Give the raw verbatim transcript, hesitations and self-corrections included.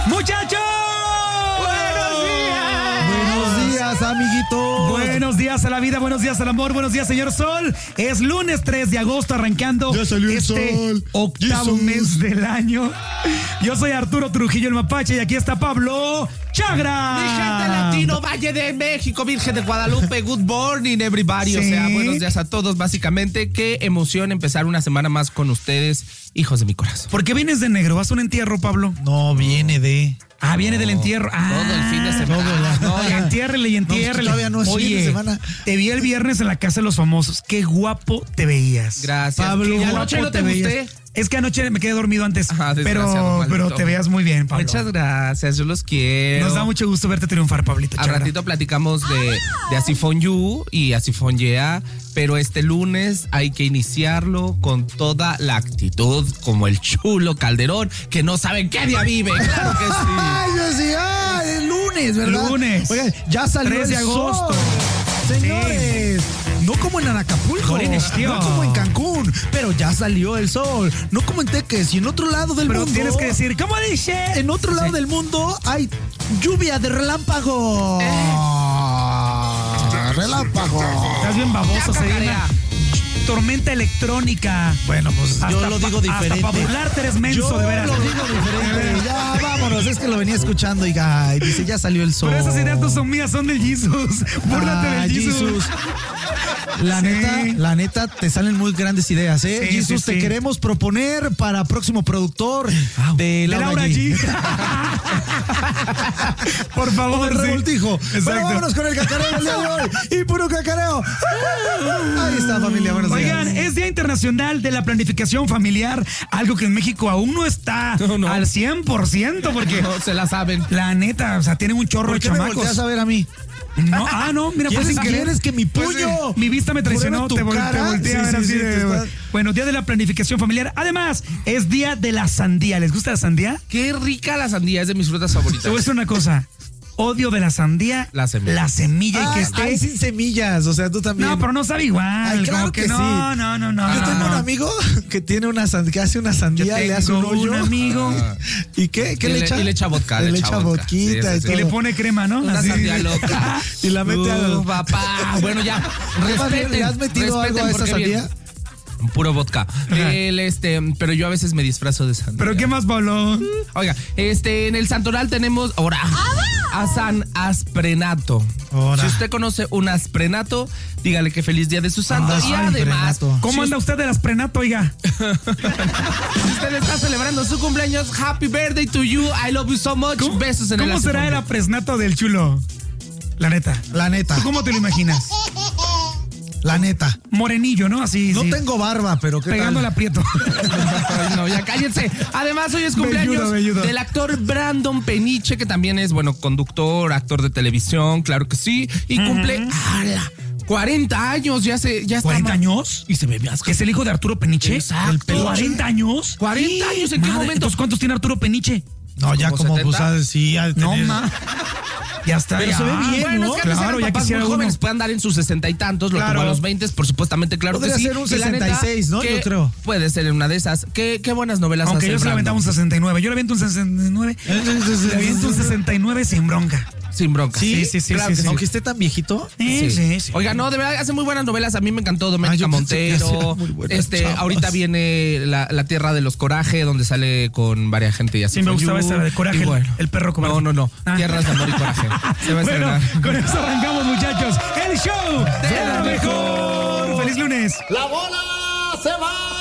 ¡Muchachos! ¡Buenos días! Buenos días, amiguitos. Buenos días a la vida, buenos días al amor, buenos días, señor Sol. Es lunes tres de agosto, arrancando Ya salió el este sol. octavo Jesús. mes del año. Yo soy Arturo Trujillo, el Mapache, y aquí está Pablo Chagra. Mi gente latino, Valle de México, Virgen de Guadalupe, good morning everybody. Sí. O sea, buenos días a todos, básicamente. Qué emoción empezar una semana más con ustedes, hijos de mi corazón. ¿Por qué vienes de negro? ¿Vas a un entierro, Pablo? No, viene de... Ah, viene del entierro. Ah, Todo el fin de semana. todo ya. No, ya entiérrele y entiérrele. No, es que todavía no es fin Oye, de semana. te vi el viernes en la Casa de los Famosos. Qué guapo te veías. Gracias. Pablo, ¿Y guapo anoche no te te veías. gusté? Es que anoche me quedé dormido antes, Ajá, desgraciado, pero, maldito. pero te veas muy bien, Pablo. Muchas gracias, yo los quiero. Nos da mucho gusto verte triunfar, Pablito Al Chagra. ratito platicamos de, de Asifón You y Asifón Yeah, pero este lunes hay que iniciarlo con toda la actitud, como el chulo Calderón, que no saben qué día vive. Claro que sí. Ay, yo sí, ay, es lunes, ¿verdad? Lunes. Oigan, ya salió tres de el agosto. sol. Señores, no como en Anacapulco, Jolines, tío. no como en Cancún, pero ya salió el sol. No como en Teques y en otro lado del Pero mundo. tienes que decir, ¿cómo dice? En otro lado Sí. del mundo hay lluvia de relámpago. Relámpago. Estás bien baboso, Ya, se llama cacarea. tormenta electrónica. Bueno, pues yo Hasta lo pa- digo diferente. Hasta para burlarte eres menso, Yo de veras. lo digo diferente. Ya, vámonos. Es que lo venía escuchando y, ay, dice, ya salió el sol. Pero esas ideas no son mías, son del Jesus. Búrlate Ah, del Jesus. Jesus. La Sí. neta, la neta, te salen muy grandes ideas, ¿eh? Sí, Jesus, sí, te sí. queremos proponer para próximo productor de De Laura, Laura G. G. Por Como favor, el sí. revoltijo. Exacto. Bueno, vámonos con el cacareo del día de hoy. Y puro cacareo. Ahí está, familia. Buenos Oigan, días. es Día Internacional de la Planificación Familiar, algo que en México aún no está No, no. al cien por ciento, porque No se la saben. la neta, o sea, tienen un chorro ¿Por de qué me chamacos. volteas a ver a mí? No, ah, no, mira, fue ¿Quieres, sin querer. ¿Quieres que mi Pues, puño? eh, mi vista me traicionó, pruebe tu te, vol- te cara? volteé a Sí, ver sí, así sí, de- te estás- Bueno, Día de la Planificación Familiar. Además, es Día de la Sandía. ¿Les gusta la sandía? Qué rica la sandía, es de mis frutas favoritas. Te voy a decir una cosa. Odio de la sandía. La semilla. La semilla y Ah, que esté. ay, sin semillas, o sea, tú también. No, pero no sabe igual. Ay, claro como que, que no, sí. no, no, no. Yo no, tengo no. un amigo que tiene una sandía, que hace una sandía, Yo le hace un tengo hoyo. un amigo. Ah. ¿Y qué? ¿Qué Y le le- echa? y le echa vodka, Le, le echa echa vodka. vodquita Sí, y sí, todo. Y le pone crema, ¿no? Una Así. sandía loca. Y la mete al... Uh, papá. Bueno, ya. Respeten, ¿Le has metido respeten algo a esa porque bien- sandía? Puro vodka. El, este, pero yo a veces me disfrazo de sandía. ¿Pero qué más, Pablo? Oiga, este, en el santoral tenemos ahora a San Asprenato. Ahora. Si usted conoce un asprenato, dígale que feliz día de su santo. Ah, y San además, Asprenato. ¿Cómo si anda usted de las prenato, oiga? si usted está celebrando su cumpleaños, happy birthday to you. I love you so much. ¿Cómo, Besos en el ¿cómo será el asprenato. apresnato del chulo? La neta. La neta, ¿Tú cómo te lo imaginas? la neta. Morenillo, ¿no? Así, No sí. tengo barba, pero ¿qué Pegándole tal? aprieto. Ay, no, ya cállense. Además, hoy es cumpleaños Velludo, velludo. del actor Brandon Peniche, que también es, bueno, conductor, actor de televisión, claro que sí. Y cumple ¡ala! cuarenta años, ya se, ya está. ¿cuarenta ma- años? Y se ve más ¿Que es el hijo de Arturo Peniche? Exacto. ¿El Peniche? ¿cuarenta años? cuarenta años, ¿en qué Madre, momento? Entonces, ¿cuántos tiene Arturo Peniche? No, ya ¿Como como, setenta? pues, ah, sí, ha de No, tener- ma. Ya está. Pero ya. se ve bien, Bueno, ¿no? es que a veces Claro, los ya papás quisiera muy uno. jóvenes pueden dar en sus sesenta y tantos, lo Claro. tuvo a los veinte, por supuestamente, claro Podría que sí. ser un Y la neta, sesenta y seis, ¿no? que Yo creo. Puede ser en una de esas. Qué, qué buenas novelas Aunque hace yo se le Brandon. aventaba un sesenta y nueve. Yo le aviento un sesenta y nueve. Le aviento un sesenta y nueve sin bronca. Sin bronca. Sí, sí, sí, claro sí, que sí. Aunque esté tan viejito. Sí, sí, sí. Oiga, no, de verdad, hace muy buenas novelas. A mí me encantó Doménica Ah, yo pensé que Montero. hacía muy buenas Este, chavas. ahorita viene la, la Tierra de los Coraje, donde sale con varias gente y así. Sí, me fue gustaba You, esa de Coraje, y el- bueno. el perro cobarde. No, no, no. Ah. Tierras de amor y coraje. Se va a Bueno, estrenar. con eso arrancamos, muchachos. El show de la mejor. ¡Feliz lunes! ¡La bola se va!